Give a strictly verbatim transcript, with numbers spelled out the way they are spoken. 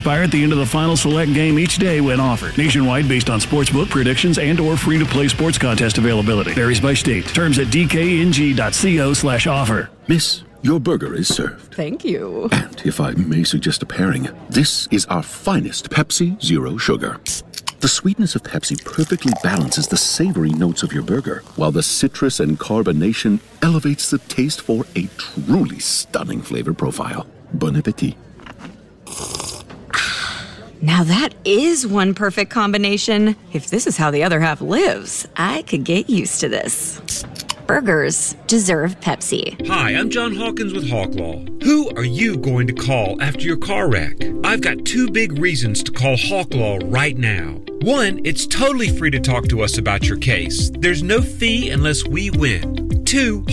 Fire at the end of the final select game each day when offered. Nationwide based on sportsbook predictions and or free-to-play sports contest availability. Varies by state. Terms at dkng.co slash offer. Miss, your burger is served. Thank you. And if I may suggest a pairing, this is our finest Pepsi Zero Sugar. The sweetness of Pepsi perfectly balances the savory notes of your burger, while the citrus and carbonation elevates the taste for a truly stunning flavor profile. Bon appetit. Now that is one perfect combination. If this is how the other half lives, I could get used to this. Burgers deserve Pepsi. Hi, I'm John Hawkins with Hawk Law. Who are you going to call after your car wreck? I've got two big reasons to call Hawk Law right now. One, it's totally free to talk to us about your case. There's no fee unless we win. Two,